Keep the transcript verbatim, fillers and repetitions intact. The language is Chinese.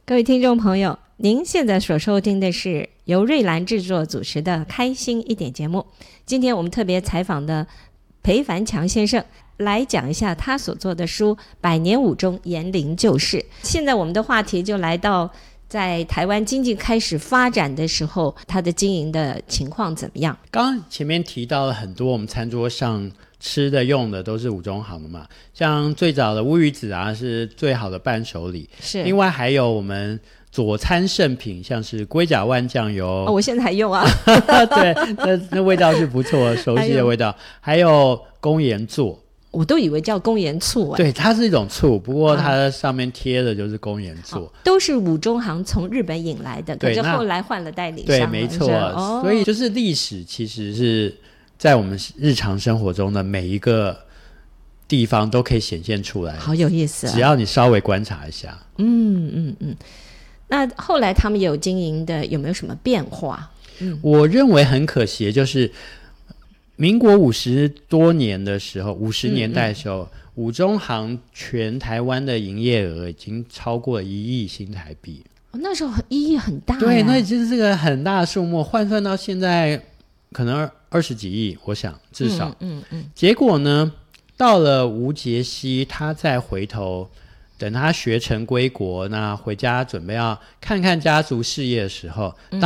各位听众朋友，您现在所收听的是由瑞兰制作主持的开心一点节目。今天我们特别采访的裴凡强先生来讲一下他所做的书《百年武中延龄旧事》。现在我们的话题就来到在台湾经济开始发展的时候，他的经营的情况怎么样？ 刚刚前面提到了很多我们餐桌上吃的用的都是五中行的嘛，像最早的乌鱼子啊是最好的伴手礼， 是另外还有我们佐餐圣品，像是龟甲万酱油、 哦、我现在还用啊对，那那味道是不错，熟悉的味道。还有公盐座， 我都以为叫公盐醋、啊、 对，它是一种醋，不过它上面贴的就是公盐座、 哦、都是五中行从日本引来的，可是后来换了代理商。 对，没错、哦、所以就是历史其实是在我们日常生活中的每一个地方都可以显现出来， 好有意思、啊、 只要你稍微观察一下。 嗯嗯嗯。那后来他们有经营的有没有什么变化？嗯， 我认为很可惜，就是民国五十多年的时候，五十年代的时候，嗯嗯五中行全台湾的营业额已经超过一亿新台币、 哦、那时候一亿很大。 对，那就是这个很大的数目，换算到现在可能二十几亿，我想至少。 嗯嗯嗯。 结果呢，到了吴杰西，他再回头，等他学成归国，那回家准备要看看家族事业的时候，嗯